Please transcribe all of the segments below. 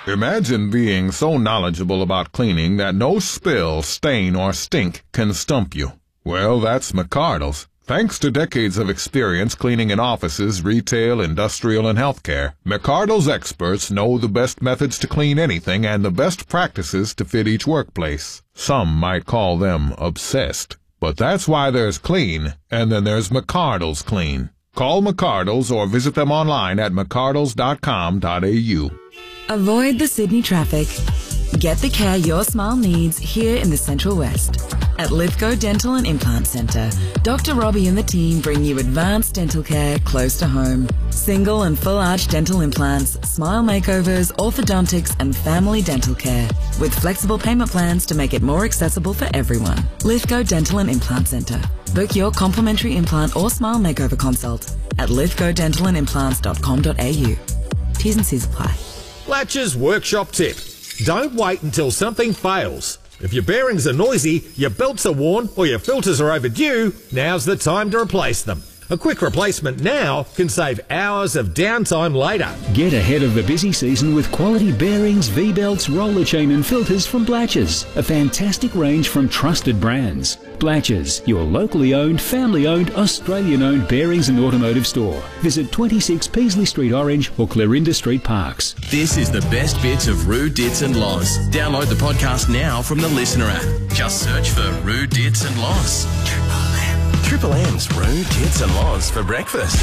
Imagine being so knowledgeable about cleaning that no spill, stain, or stink can stump you. Well, that's McCardle's. Thanks to decades of experience cleaning in offices, retail, industrial, and healthcare, McCardle's experts know the best methods to clean anything and the best practices to fit each workplace. Some might call them obsessed. But that's why there's clean, and then there's McCardle's Clean. Call McCardle's or visit them online at mccardles.com.au. Avoid the Sydney traffic. Get the care your smile needs here in the Central West. At Lithgow Dental and Implant Centre, Dr. Robbie and the team bring you advanced dental care close to home. Single and full arch dental implants, smile makeovers, orthodontics and family dental care. With flexible payment plans to make it more accessible for everyone. Lithgow Dental and Implant Centre. Book your complimentary implant or smile makeover consult at lithgowdentalandimplants.com.au. T's and C's apply. Blatch's Workshop Tip. Don't wait until something fails. If your bearings are noisy, your belts are worn, or your filters are overdue, now's the time to replace them. A quick replacement now can save hours of downtime later. Get ahead of the busy season with quality bearings, V-belts, roller chain and filters from Blatch's. A fantastic range from trusted brands. Blatch's, your locally owned, family-owned, Australian-owned bearings and automotive store. Visit 26 Peasley Street Orange or Clarinda Street Parks. This is the best bits of Roo, Dits and Loz. Download the podcast now from the Listener app. Just search for Roo, Dits and Loz. Triple M's Roo, Dits and Loz for breakfast.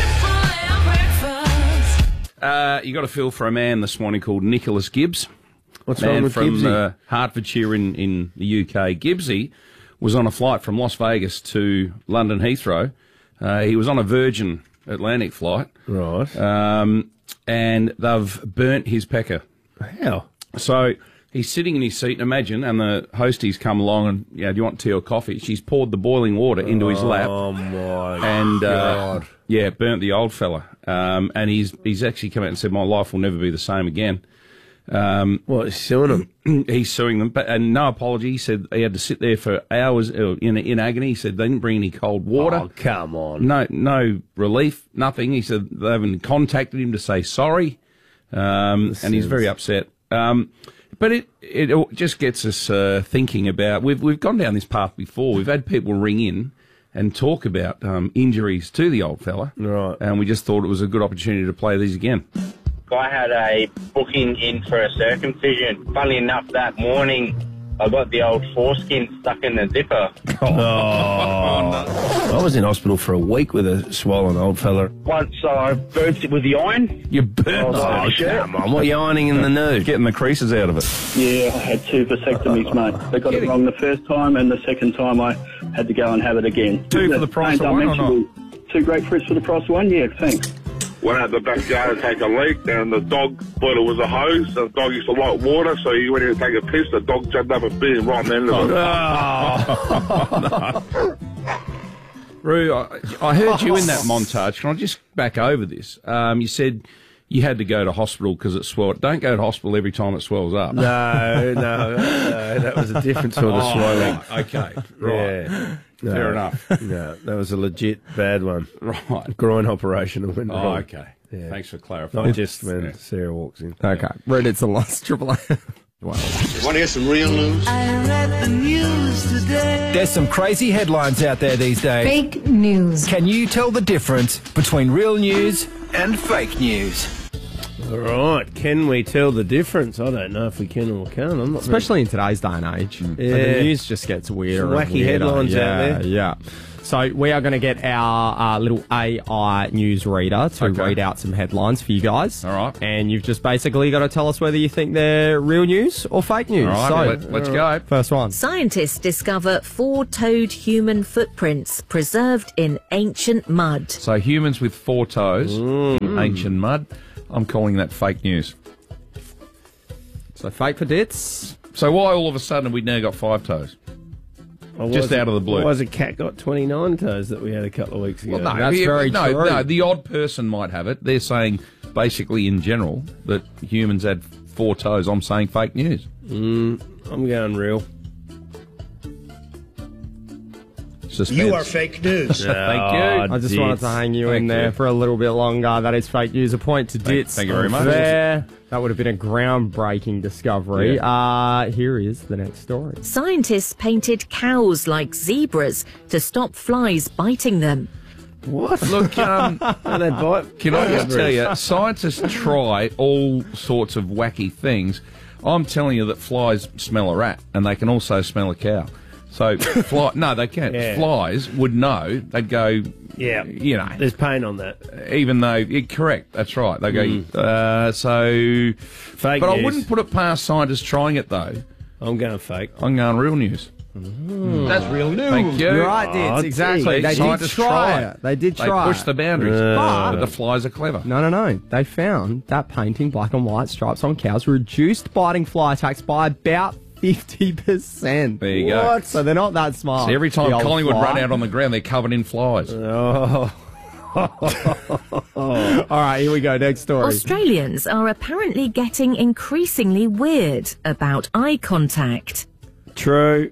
You got a feel for a man this morning called Nicholas Gibbs. What's wrong with from Gibbsy? Hertfordshire in the UK. Gibbsy was on a flight from Las Vegas to London Heathrow. He was on a Virgin Atlantic flight. Right. And they've burnt his pecker. How? So he's sitting in his seat, imagine, and the hostie's come along and, do you want tea or coffee? She's poured the boiling water into his lap. Oh, my God. Burnt the old fella. And he's actually come out and said, my life will never be the same again. What, he's suing them? He's suing them, and no apology. He said he had to sit there for hours in agony. He said they didn't bring any cold water. Oh, come on. No relief, nothing. He said they haven't contacted him to say sorry, and he's very upset. But it just gets us thinking about, we've gone down this path before. We've had people ring in and talk about injuries to the old fella. Right. And we just thought it was a good opportunity to play these again. I had a booking in for a circumcision. Funnily enough, that morning I got the old foreskin stuck in the zipper. I was in hospital for a week with a swollen old fella. Once I burnt it with the iron. You burnt Come on, what are you ironing in the nude? Getting the creases out of it. Yeah, I had 2 vasectomies, mate. They got it wrong the first time, and the second time I had to go and have it again. 2 for the price of one or not? 2 grapefruits for the price of 1, yeah, thanks. Went out the backyard to take a leak, and the dog thought it was a hose. The dog used to like water, so he went in to take a piss. The dog jumped up and bit him right in the end of it. Roo, I heard you in that montage. Can I just back over this? You said you had to go to hospital because it swelled. Don't go to hospital every time it swells up. No, that was a different sort of swelling. Okay, right. Yeah. No, fair enough. No, that was a legit bad one. Right. Groin operation that went wrong. Okay. Yeah. Thanks for clarifying. Not just when Sarah walks in. Okay. Read it's a loss. Triple A. Want to hear some real news? I read the news today. There's some crazy headlines out there these days. Fake news. Can you tell the difference between real news and fake news? All right. Can we tell the difference? I don't know if we can or can't. I'm not Especially in today's day and age. Yeah. The news just gets weirder. Some and wacky weirder. headlines out there. Yeah. So we are going to get our little AI news reader to read out some headlines for you guys. All right. And you've just basically got to tell us whether you think they're real news or fake news. All right, so, let's go. First one. Scientists discover 4-toed human footprints preserved in ancient mud. So humans with 4 toes in ancient mud. I'm calling that fake news. So fake for Dits. So why all of a sudden have we now got 5 toes? Just out of the blue. Why has a cat got 29 toes that we had a couple of weeks ago? Well, no, That's very true. No, the odd person might have it. They're saying, basically in general, that humans had 4 toes. I'm saying fake news. I'm going real. Suspense. You are fake news. Thank you. I just wanted to hang you in there for a little bit longer. That is fake news. A point to Ditz. Thank you very much. There. That would have been a groundbreaking discovery. Here is the next story. Scientists painted cows like zebras to stop flies biting them. What? Look, Can they bite? can I just tell you, scientists try all sorts of wacky things. I'm telling you that flies smell a rat, and they can also smell a cow. So, no, they can't. Yeah. Flies would know. They'd go, Yeah. you know. There's pain on that. Even though, correct, that's right. They go, Fake but news. I wouldn't put it past scientists trying it, though. I'm going fake. I'm going real news. That's real news. Thank you. You're right, Ditz. Exactly. They did Scientists try it. They did try They push it. the boundaries. But- But the flies are clever. No. They found that painting black and white stripes on cows reduced biting fly attacks by about 50%. There you go. So they're not that smart. See, every time the old Collingwood fly. run out on the ground, they're covered in flies. All right, here we go. Next story. Australians are apparently getting increasingly weird about eye contact. True.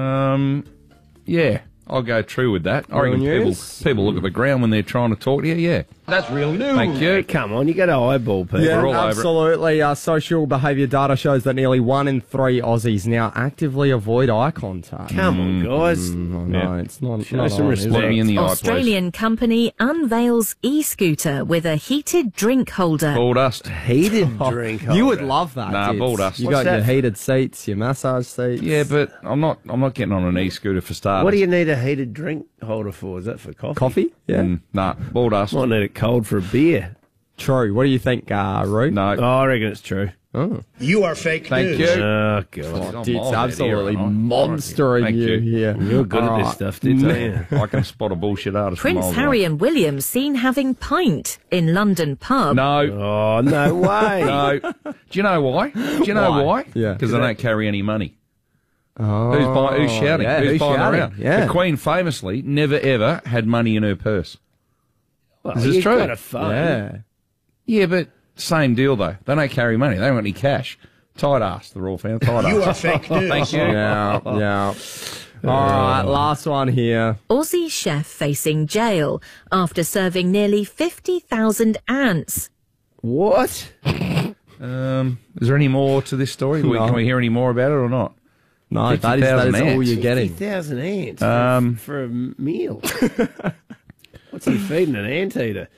Yeah, I'll go true with that. I Real reckon news? people look at the ground when they're trying to talk to you. Yeah. That's real news. Thank you. Come on, you got to eyeball people. Yeah, We're all over it. absolutely. Social behaviour data shows that nearly 1 in 3 Aussies now actively avoid eye contact. Come on, guys. No, it's not. Show not some on, is respect. Look me in the eye, please. Australian company unveils e-scooter with a heated drink holder. Ball dust. Heated drink. You would holder. love that. Nah, Ditz. ball dust. You What's got that? your heated seats, your massage seats. Yeah, but I'm not getting on an e-scooter for starters. What do you need a heated drink holder for? Is that for coffee? Coffee? Yeah. Nah, ball dust. Might need it cold for a beer. True. What do you think, Roo? No. Oh, I reckon it's true. Oh. You are fake Thank news. you. Oh, God. I'm Ditz mild out absolutely here, aren't I? monstering Thank you you. here. You're good at this Alright. stuff, Ditz, aren't you? I can spot a bullshit artist from Prince miles Harry away. and William seen having pint in London pub. No. Oh, no way. No. Do you know why? Do you know why? Yeah. Because they don't carry any money. Oh, Who's shouting? yeah, who's buying shouting? around? Yeah. The Queen famously never ever had money in her purse. Well, This is you've true. got a phone. Yeah. Yeah, but same deal though. They don't carry money. They don't got any cash. Tight ass, the royal family. Tight ass. You are fake news. Thank you. Yeah. Yeah. All right, last one here. Aussie chef facing jail after serving nearly 50,000 ants. What? Is there any more to this story? No. Can we hear any more about it or not? No, that is 50,000 all ants. you're getting. 50,000 ants for a meal. What's he feeding an anteater?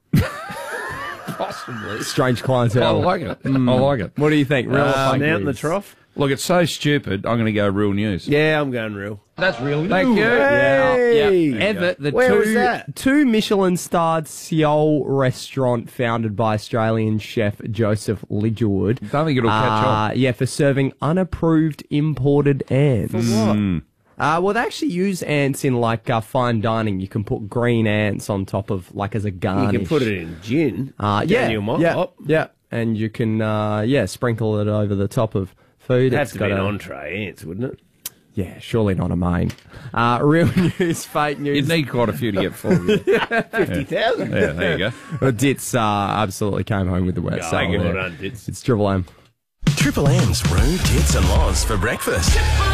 Possibly. Strange I clientele. like it. I like it. What do you think? Real or fake Out in the news? trough? Look, it's so stupid. I'm going to go real news. Yeah, I'm going real. That's real news. Thank you. Hey! Ever, the Where two, was that? two Michelin-starred Seoul restaurant founded by Australian chef Joseph Lidgerwood. Don't think it'll catch on. Yeah, for serving unapproved imported ants. For what? Well, they actually use ants in like fine dining. You can put green ants on top of like as a garnish. You can put it in gin. Yeah, yeah, and you can sprinkle it over the top of food. It'd have It's to got be an a- entree ants, wouldn't it? Yeah, surely not a main. Real news, fake news. You'd need quite a few to get full. 50,000. Yeah, there you go. Well, Ditz absolutely came home with the wet. Oh, so well done, Ditz. It's Triple M. Triple M's Rude Tits and Laws for breakfast.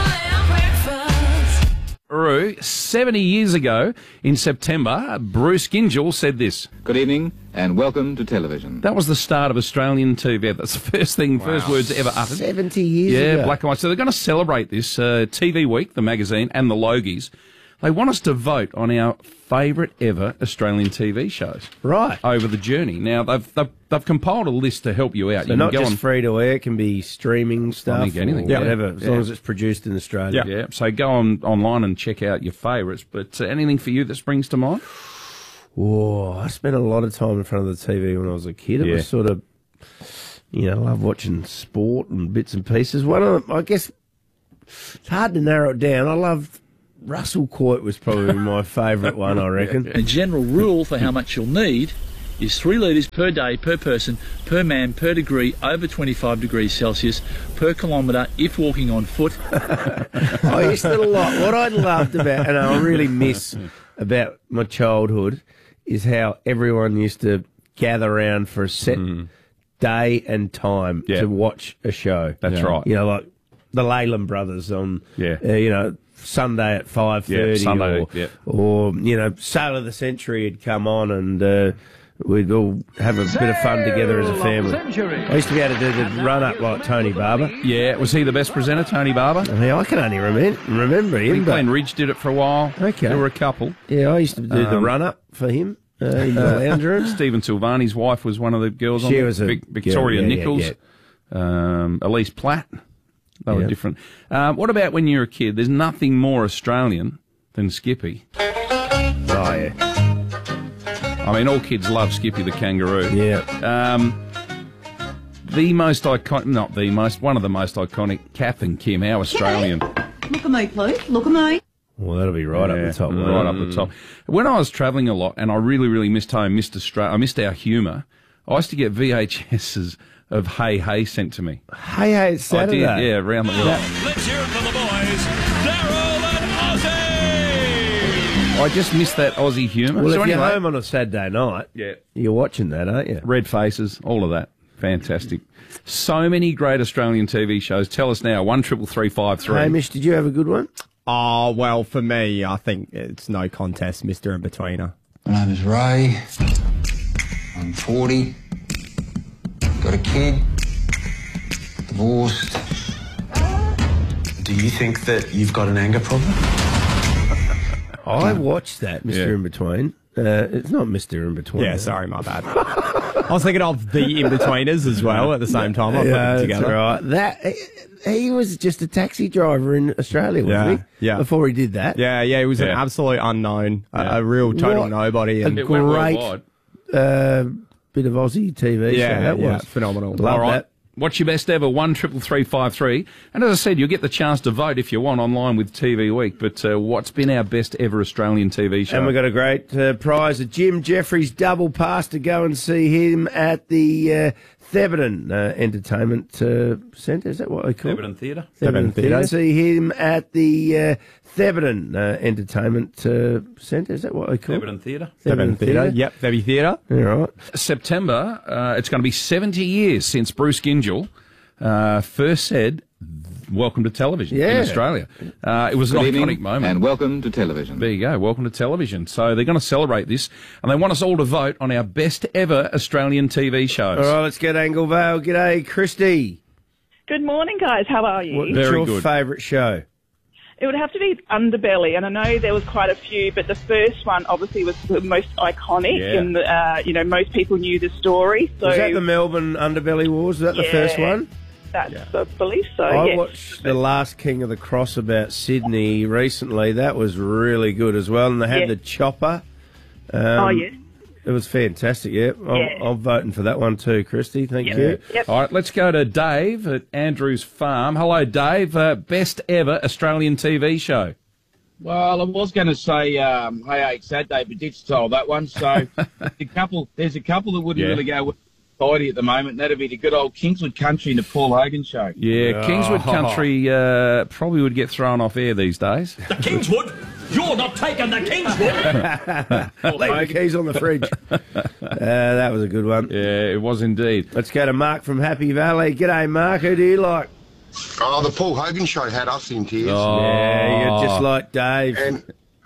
Roo, 70 years ago in September, Bruce Gingell said this. Good evening and welcome to television. That was the start of Australian TV. That's the first words ever uttered. 70 years Yeah, ago. black and white. So they're going to celebrate this TV Week, the magazine, and the Logies. They want us to vote on our favourite ever Australian TV shows. Right. Over the journey. Now, they've compiled a list to help you out. So You not can go just on, free to air, it can be streaming stuff. I think anything. Or whatever, as long Yeah. as it's produced in Australia. Yeah, so go online and check out your favourites. But anything for you that springs to mind? Oh, I spent a lot of time in front of the TV when I was a kid. It Yeah. was sort of, I love watching sport and bits and pieces. One of them, I guess, it's hard to narrow it down. I loved Russell Coit was probably my favourite one, I reckon. A general rule for how much you'll need is 3 litres per day per person, per man, per degree over 25 degrees Celsius, per kilometre if walking on foot. I used to what I loved about, and I really miss about my childhood, is how everyone used to gather around for a set day and time to watch a show. That's right. Like the Leyland brothers on, Sunday at 5:30, or you know, Sail of the Century had come on, and we'd all have a bit of fun together as a family. I used to be able to do the run-up like Tony Barber. Yeah, was he the best presenter, Tony Barber? I can only remember him. Glenn Ridge did it for a while. Okay. There were a couple. Yeah, I used to do the run-up for him in the lounge room. Stephen Silvani's wife was one of the girls on She there. was a Victoria girl, Nichols. Elise Platt. They were different. What about when you're a kid? There's nothing more Australian than Skippy. Oh, yeah. I mean, all kids love Skippy the kangaroo. Yeah. The most iconic, not the most, one of the most iconic, Kath and Kim, how Australian. Look at me, please. Look at me. Well, that'll be right up the top. Right up the top. When I was travelling a lot and I really, really missed home, missed Australia, I missed our humour, I used to get VHSs of Hey Hey sent to me. Hey, it's Saturday. I did, yeah, around the world. Let's hear it for the boys, Daryl and Ozzy! I just missed that Aussie humour. Well, So if you're anyway, home on a Saturday night, you're watching that, aren't you? Red Faces, all of that. Fantastic. So many great Australian TV shows. Tell us now, 133353. Hamish, did you have a good one? Oh, well, for me, I think it's no contest, Mr. In-Betweener. My name is Ray. I'm 40. Got a kid. Divorced. Do you think that you've got an anger problem? I watched that, Mr. In-Between. It's not Mr. In-Between. Yeah, sorry, my bad. I was thinking of the In-Betweeners as well at the same time. I put them together. That's right. He was just a taxi driver in Australia, wasn't he? Yeah. Before he did that. Yeah, he was an absolute unknown, a real total nobody. And a great bit of Aussie TV show. That was phenomenal. Love that. What's your best ever? 133353. And as I said, you'll get the chance to vote if you want online with TV Week. But what's been our best ever Australian TV show? And we've got a great prize, a Jim Jeffries double pass to go and see him at the Thebarton Entertainment Centre. Is that what they call it? Thebarton Theatre. Thebarton Theatre. See him at the Thebarton Entertainment Centre. Is that what they call it? Thebarton Theatre. Thebarton Theatre. Yep, Thebby Theatre. All right. September, it's going to be 70 years since Bruce Gyngell first said, "Welcome to television" in Australia. It was an iconic moment. And welcome to television. There you go, welcome to television. So they're going to celebrate this, and they want us all to vote on our best ever Australian TV shows. All right, let's get Angle Vale. G'day, Christy. Good morning, guys. How are you? What's your favourite show? It would have to be Underbelly, and I know there was quite a few, but the first one obviously was the most iconic, and most people knew the story. So Was that the Melbourne Underbelly Wars? Was that the first one? I believe so. I watched The Last King of the Cross about Sydney recently. That was really good as well, and they had the chopper. It was fantastic, I'm voting for that one too, Christy. Thank you. Yep. All right, let's go to Dave at Andrews Farm. Hello, Dave. Best ever Australian TV show? Well, I was going to say Hey Hey Saturday, but Ditch stole that one. So there's a couple that wouldn't really go with society at the moment, and that'd be the good old Kingswood Country and the Paul Hogan show. Yeah, Kingswood Country probably would get thrown off air these days. The Kingswood? You're not taking the Kingswood! Leave the keys on the fridge. That was a good one. Yeah, it was indeed. Let's go to Mark from Happy Valley. G'day, Mark. Who do you like? Oh, the Paul Hogan show had us in tears. Oh. Yeah, you're just like Dave. And,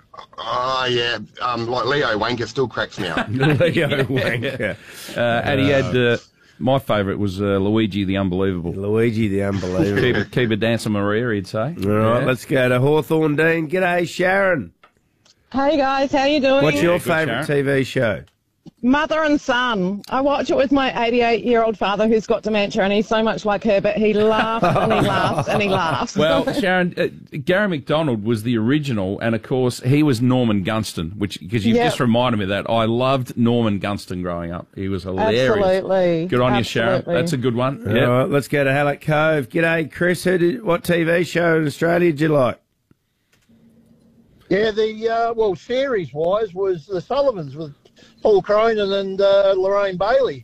like Leo Wanker still cracks me up. Leo Wanker. And he had... my favourite was Luigi the Unbelievable. Luigi the Unbelievable. keep a dancing Maria, he'd say. All right, let's go to Hawthorne Dean. G'day, Sharon. Hey guys, how you doing? What's your favourite TV show? Mother and Son. I watch it with my 88-year-old father who's got dementia, and he's so much like her, but he laughs and he laughs and he laughs. Well, Sharon, Gary McDonald was the original, and of course he was Norman Gunston, because you just reminded me of that. I loved Norman Gunston growing up. He was hilarious. Absolutely. Good on you, Sharon. That's a good one. All right, let's go to Halleck Cove. G'day, Chris. What TV show in Australia did you like? Yeah, series-wise was The Sullivans with Paul Cronin and Lorraine Bailey.